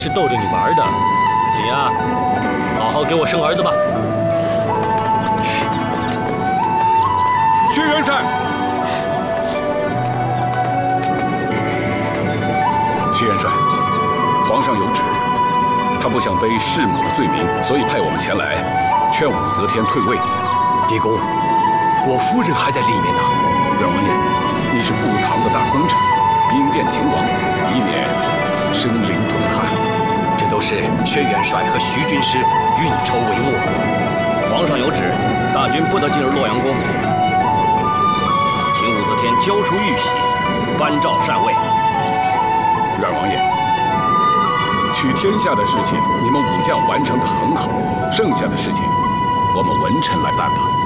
是逗着你玩的。你呀，好好给我生儿子吧。 薛元帅，薛元帅，皇上有旨，他不想背弑母的罪名，所以派我们前来劝武则天退位。 狄公，我夫人还在里面呢。 阮王爷，你是赴唐的大功臣，应便前往，以免生灵涂炭。 这都是薛元帅和徐军师运筹帷幄。 皇上有旨，大军不得进入洛阳宫，请武则天交出玉玺，颁诏禅位。 阮王爷，取天下的事情，你们武将完成得很好，剩下的事情，我们文臣来办吧。